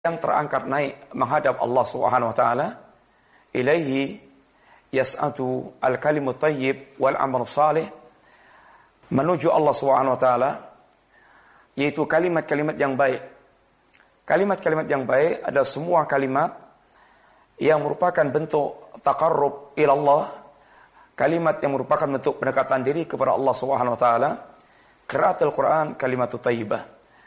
yang terangkat naik menghadap Allah Subhanahu wa taala, ilaihi yas'atu al-kalimut thayyib wal amal salih, menuju Allah Subhanahu wa taala, yaitu kalimat-kalimat yang baik. Kalimat-kalimat yang baik adalah semua kalimat yang merupakan bentuk taqarrub ila Allah, kalimat yang merupakan bentuk pendekatan diri kepada Allah Subhanahu wa taala. Qiraatul Quran kalimatut thayyibah,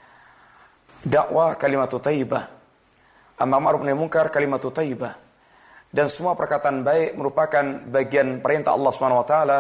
dakwah kalimatut thayyibah, amar ma'ruf nahi munkar kalimatut thayyibah, dan semua perkataan baik merupakan bagian perintah Allah Subhanahu wa taala,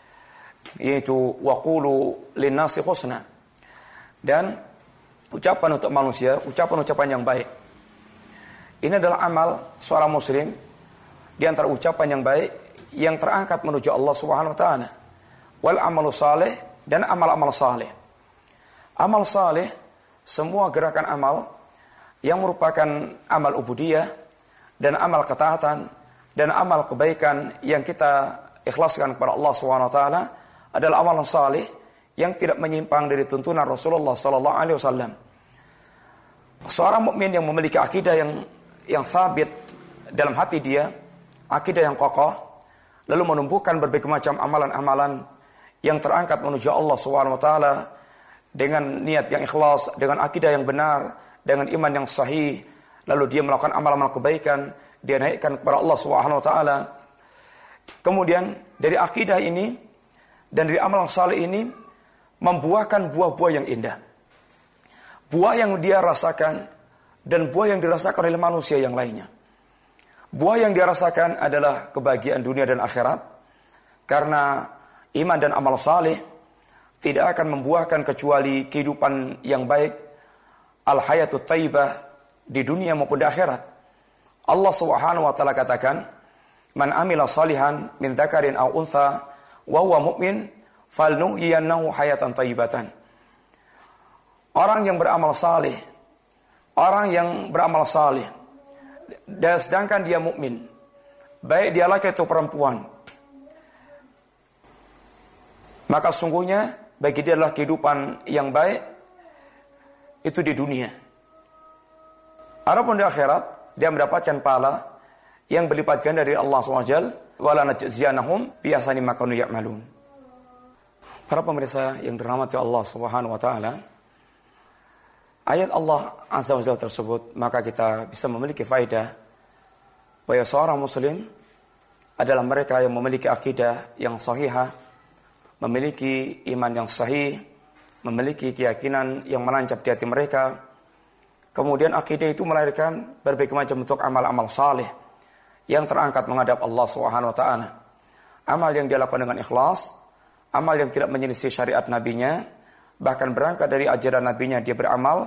yaitu waqulu linnasi husna, dan ucapan untuk manusia, ucapan-ucapan yang baik. Ini adalah amal seorang muslim di antara ucapan yang baik yang terangkat menuju Allah Subhanahu wa taala. Wal amalu salih, dan amal-amal salih. Amal salih, semua gerakan amal yang merupakan amal ubudiyah dan amal ketaatan dan amal kebaikan yang kita ikhlaskan kepada Allah Subhanahu wa taala adalah amal salih yang tidak menyimpang dari tuntunan Rasulullah sallallahu alaihi wasallam. Seorang mukmin yang memiliki akidah yang sabit dalam hati dia, akidah yang kokoh, lalu menumbuhkan berbagai macam amalan-amalan yang terangkat menuju Allah Subhanahu wa taala dengan niat yang ikhlas, dengan akidah yang benar, dengan iman yang sahih, lalu dia melakukan amal-amal kebaikan, dia naikkan kepada Allah Subhanahu wa taala. Kemudian dari akidah ini dan dari amal saleh ini membuahkan buah-buah yang indah. Buah yang dia rasakan dan buah yang dirasakan oleh manusia yang lainnya. Buah yang dia rasakan adalah kebahagiaan dunia dan akhirat, karena iman dan amal saleh tidak akan membuahkan kecuali kehidupan yang baik, al-hayatut thayyibah, di dunia maupun di akhirat. Allah Subhanahu wa taala katakan, "Man amila salihan min dzakarin aw untha wa huwa mu'min falnuhyiyannahu hayatan thayyibatan." Orang yang beramal saleh, dan sedangkan dia mukmin, baik dia laki atau perempuan, maka sungguhnya bagi dia adalah kehidupan yang baik itu di dunia. Adapun di akhirat, dia mendapatkan pahala yang berlipat ganda dari Allah SWT. Wala najziyanahum bi ahsani ma kanu ya'malun. Para pemirsa yang dirahmati Allah Subhanahu wa taala, ayat Allah Azza wa Jalla tersebut, maka kita bisa memiliki faedah bahwa seorang muslim adalah mereka yang memiliki akidah yang sahihah, memiliki iman yang sahih, memiliki keyakinan yang menancap di hati mereka. Kemudian akidah itu melahirkan berbagai macam bentuk amal-amal saleh yang terangkat menghadap Allah Subhanahu wa taala. Amal yang dia lakukan dengan ikhlas, amal yang tidak menyelisih syariat nabinya, bahkan berangkat dari ajaran nabinya dia beramal,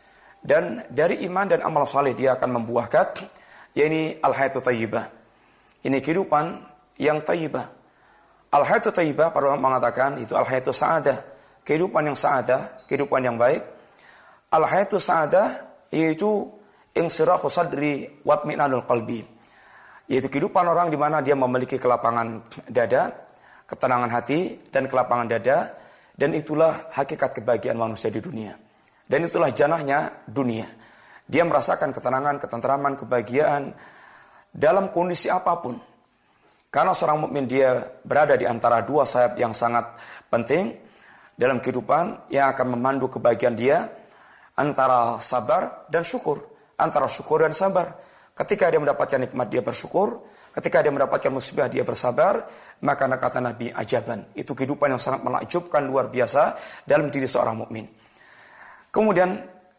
dan dari iman dan amal saleh dia akan membuahkan, yakni al-hayatut thayyibah. Ini kehidupan yang thayyibah. Al-hayatut thayyibah, para ulama mengatakan itu al-hayatut sa'adah, kehidupan yang sa'adah, kehidupan yang baik. Al-hayatut sa'adah yaitu insirahu sadri wa itminanul qalbi, yaitu kehidupan orang di mana dia memiliki kelapangan dada, ketenangan hati dan kelapangan dada, dan itulah hakikat kebahagiaan manusia di dunia. Dan itulah janahnya dunia. Dia merasakan ketenangan, ketenteraman, kebahagiaan dalam kondisi apapun. Karena seorang mukmin dia berada di antara dua sayap yang sangat penting dalam kehidupan yang akan memandu kebahagiaan dia, antara sabar dan syukur, antara syukur dan sabar. Ketika dia mendapatkan nikmat dia bersyukur, ketika dia mendapatkan musibah dia bersabar, maka kata Nabi ajaban, itu kehidupan yang sangat menakjubkan, luar biasa dalam diri seorang mukmin. Kemudian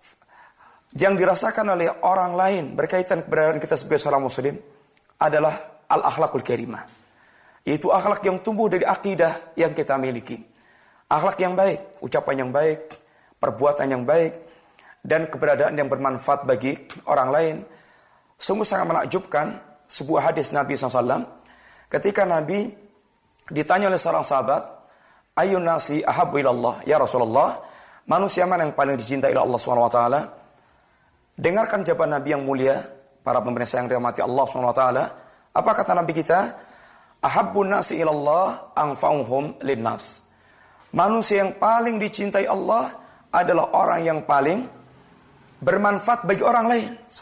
yang dirasakan oleh orang lain berkaitan keberadaan kita sebagai seorang muslim adalah al-akhlakul karimah, yaitu akhlak yang tumbuh dari akidah yang kita miliki. Akhlak yang baik, ucapan yang baik, perbuatan yang baik, dan keberadaan yang bermanfaat bagi orang lain. Sungguh sangat menakjubkan sebuah hadis Nabi SAW ketika Nabi ditanya oleh seorang sahabat, "Ayyun nasi ahabbu ilallah ya Rasulullah?" Manusia mana yang paling dicintai oleh Allah SWT? Dengarkan jawaban Nabi yang mulia, para pemirsa yang dirahmati Allah SWT. Apa kata Nabi kita? Ahabbun nasi ilallah anfa'uhum linnas. Manusia yang paling dicintai Allah adalah orang yang paling bermanfaat bagi orang lain.